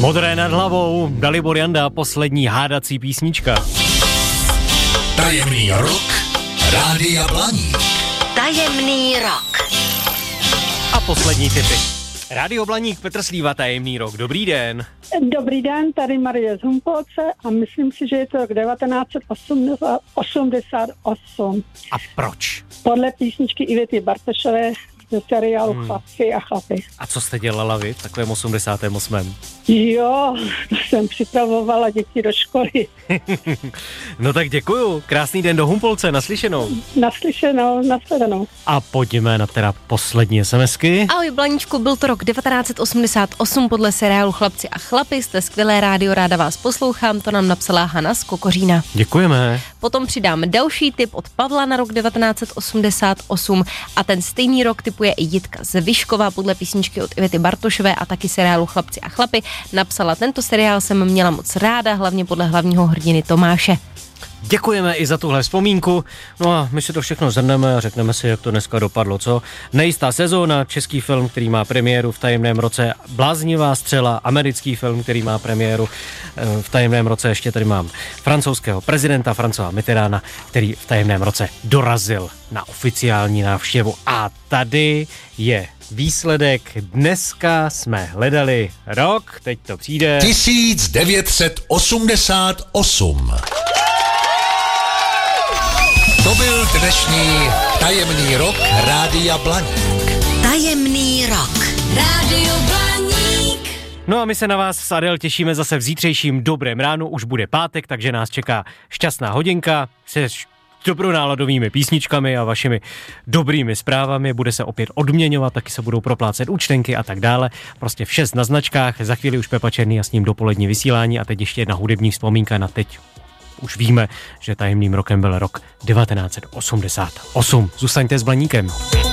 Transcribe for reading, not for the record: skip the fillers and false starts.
Modré nad hlavou, Dalibor Janda, poslední hádací písnička. Tajemný rok Rádia Blaník. Tajemný rok. A poslední tipy. Rádio Blaník, Petr Slíva, Tajemný rok. Dobrý den. Dobrý den, tady Marie z Humpolce a myslím si, že je to rok 1988. A proč? Podle písničky Ivety Bartošové ze seriálu Chlapci a chlapy. A co jste dělala vy v takovém 88? Jo, jsem připravovala děti do školy. No tak děkuju. Krásný den do Humpolce, naslyšenou. Naslyšenou, nashledanou. A pojďme na teda poslední SMSky. Ahoj Blaníčku, byl to rok 1988 podle seriálu Chlapci a chlapy, jste skvělé rádio, ráda vás poslouchám, to nám napsala Hana z Kokořína. Děkujeme. Potom přidám další tip od Pavla na rok 1988 a ten stejný rok tipuje i Jitka z Vyškova podle písničky od Ivety Bartošové a taky seriálu Chlapci a chlapy. Napsala, tento seriál jsem měla moc ráda, hlavně podle hlavního hrdiny Tomáše. Děkujeme i za tuhle vzpomínku. No a my si to všechno zhrneme a řekneme si, jak to dneska dopadlo, co? Nejistá sezóna, český film, který má premiéru v tajemném roce, Bláznivá střela, americký film, který má premiéru v tajemném roce, ještě tady mám francouzského prezidenta Françoise Mitterranda, který v tajemném roce dorazil na oficiální návštěvu. A tady je výsledek. Dneska jsme hledali rok, teď to přijde. 1988. To byl dnešní Tajemný rok Rádia Blaník. Tajemný rok. Rádio Blaník. No a my se na vás s Adel těšíme zase v zítřejším dobrém ránu, už bude pátek, takže nás čeká šťastná hodinka se dobronáladovými písničkami a vašimi dobrými zprávami, bude se opět odměňovat, taky se budou proplácet účtenky a tak dále. Prostě vše na značkách, za chvíli už Pepa Černý a s ním dopolední vysílání a teď ještě jedna hudební vzpomínka na teď. Už víme, že tajemným rokem byl rok 1988. Zůstaňte s Blaníkem.